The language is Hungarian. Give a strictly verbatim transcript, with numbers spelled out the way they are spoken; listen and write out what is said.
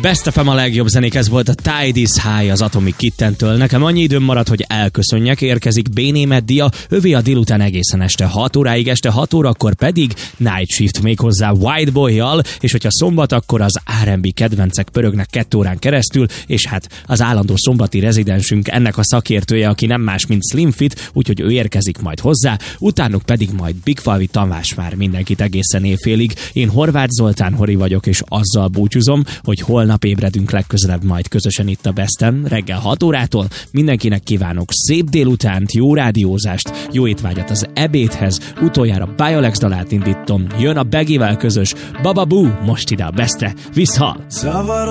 Best ef em a legjobb zenék, ez volt a Tide is High az Atomic Kittentől. Nekem annyi időm maradt, hogy elköszönjek, érkezik Bénémet Dia, övé a délután egészen este hat óráig, este hat órakor pedig Night Shift, méghozzá White Boy-jal, és hogyha szombat, akkor az er end bé kedvencek pörögnek kettő órán keresztül, és hát az állandó szombati rezidensünk ennek a szakértője, aki nem más, mint Slim Fit, úgyhogy ő érkezik majd hozzá, utánuk pedig majd Big Falvi Tamás vár mindenkit egészen éjfélig. Én Horváth Zoltán Hori vagyok, és azzal búcsúzom, hogy holnap ébredünk legközelebb majd közösen itt a Besten, reggel hat órától. Mindenkinek kívánok szép délutánt, jó rádiózást, jó étvágyat az ebédhez, utoljára Biolex dalát indítom, jön a Beggyvel közös Baba Boo, most ide a Bestre, visszhal!